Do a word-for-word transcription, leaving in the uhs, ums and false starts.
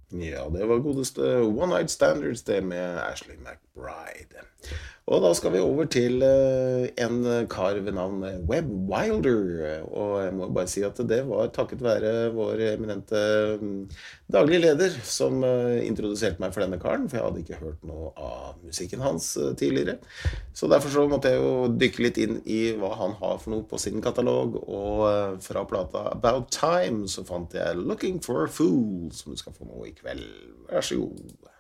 Ja, det var godeste One Night Standards det med Ashley McBride. Og da skal vi over til eh, en kar ved navn eh, Webb Wilder. Og jeg må bare si at det var takket være vår eminente mm, daglige leder som eh, introduserte meg for denne karen, for jeg hadde ikke hørt noe av musikken hans eh, tidligere. Så derfor så måtte jeg jo dykke litt inn i hva han har for noe på sin katalog, og eh, fra plata About Time så fant jeg Looking for a Fool, som du skal få nå i kveld. Vær så god.